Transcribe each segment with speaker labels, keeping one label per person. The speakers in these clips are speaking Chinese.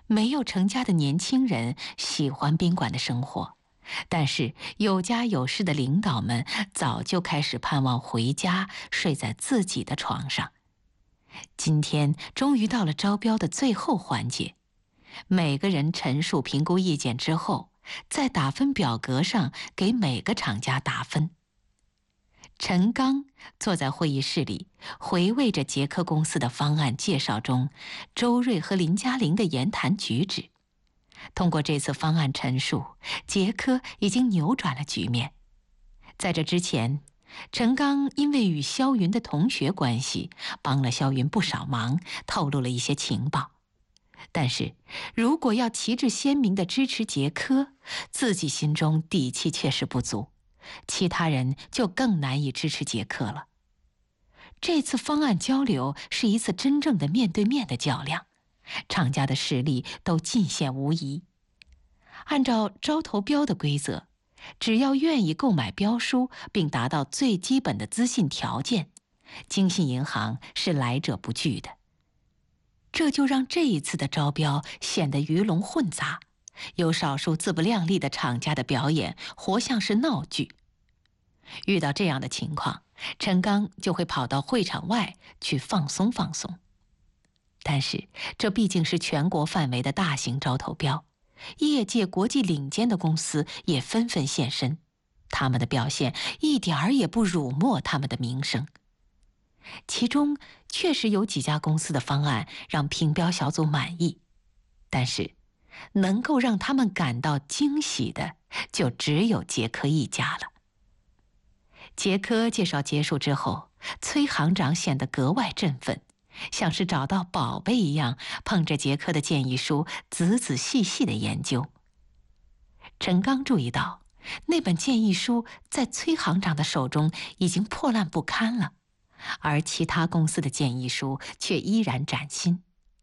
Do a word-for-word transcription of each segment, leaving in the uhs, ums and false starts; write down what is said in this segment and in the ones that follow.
Speaker 1: 没有成家的年轻人喜欢宾馆的生活，但是有家有室的领导们早就开始盼望回家，睡在自己的床上。今天终于到了招标的最后环节，每个人陈述评估意见之后，在打分表格上给每个厂家打分。陈刚坐在会议室里，回味着捷科公司的方案介绍中周瑞和林嘉玲的言谈举止。通过这次方案陈述，捷科已经扭转了局面。在这之前，陈刚因为与肖云的同学关系，帮了肖云不少忙，透露了一些情报。但是如果要旗帜鲜明地支持捷科，自己心中底气确实不足，其他人就更难以支持捷科了。这次方案交流是一次真正的面对面的较量，厂家的实力都尽显无疑。按照招投标的规则，只要愿意购买标书并达到最基本的资信条件，京信银行是来者不拒的。这就让这一次的招标显得鱼龙混杂，有少数自不量力的厂家的表演活像是闹剧。遇到这样的情况，陈刚就会跑到会场外去放松放松。但是这毕竟是全国范围的大型招投标，业界国际领先的公司也纷纷现身，他们的表现一点儿也不辱没他们的名声。其中确实有几家公司的方案让评标小组满意，但是能够让他们感到惊喜的就只有捷科一家了。捷科介绍结束之后，崔行长显得格外振奋，像是找到宝贝一样，捧着捷科的建议书仔仔细细地研究。陈刚注意到，那本建议书在崔行长的手中已经破烂不堪了，而其他公司的建议书却依然崭新。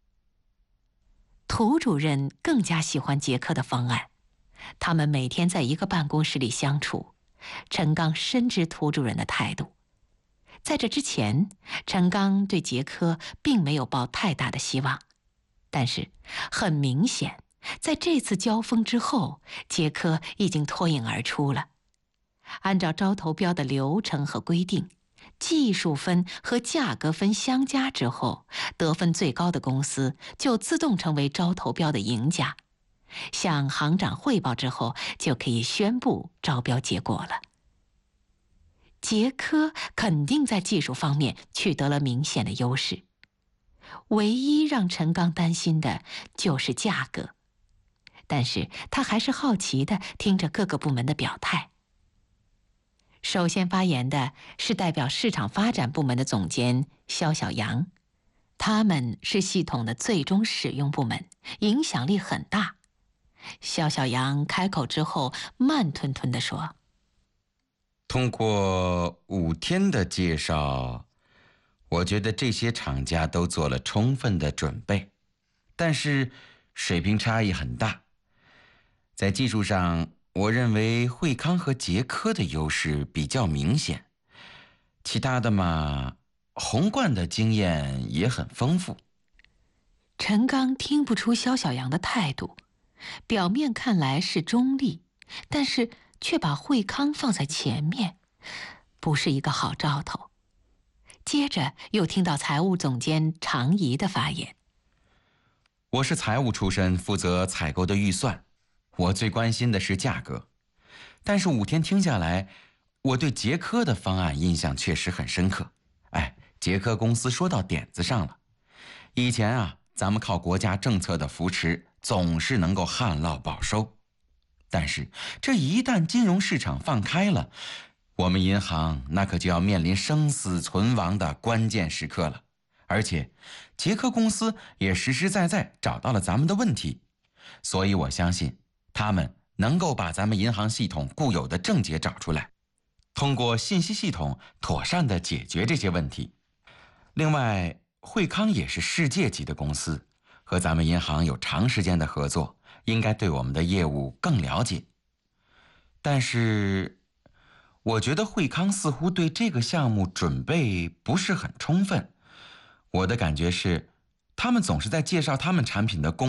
Speaker 1: 涂主任更加喜欢捷科的方案，他们每天在一个办公室里相处，陈刚深知涂主任的态度。在这之前，陈刚对捷科并没有抱太大的希望，但是很明显，在这次交锋之后，捷科已经脱颖而出了。按照招投标的流程和规定，技术分和价格分相加之后，得分最高的公司就自动成为招投标的赢家。向行长汇报之后，就可以宣布招标结果了。捷科肯定在技术方面取得了明显的优势，唯一让陈刚担心的就是价格。但是他还是好奇地听着各个部门的表态。首先发言的是代表市场发展部门的总监肖小阳，他们是系统的最终使用部门，影响力很大。肖小阳开口之后，慢吞吞地说：
Speaker 2: 通过五天的介绍，我觉得这些厂家都做了充分的准备，但是水平差异很大。在技术上，我认为惠康和捷科的优势比较明显，其他的嘛，宏观的经验也很丰富。
Speaker 1: 陈刚听不出肖小阳的态度，表面看来是中立，但是却把惠康放在前面，不是一个好兆头。接着又听到财务总监常怡的发言：
Speaker 2: 我是财务出身，负责采购的预算，我最关心的是价格。但是五天听下来，我对捷科的方案印象确实很深刻。哎，捷科公司说到点子上了。以前啊，咱们靠国家政策的扶持，总是能够旱涝保收。但是这一旦金融市场放开了，我们银行那可就要面临生死存亡的关键时刻了。而且捷科公司也实实在在找到了咱们的问题，所以我相信他们能够把咱们银行系统固有的症结找出来，通过信息系统妥善地解决这些问题。另外，惠康也是世界级的公司，和咱们银行有长时间的合作，应该对我们的业务更了解。但是我觉得惠康似乎对这个项目准备不是很充分。我的感觉是，他们总是在介绍他们产品的功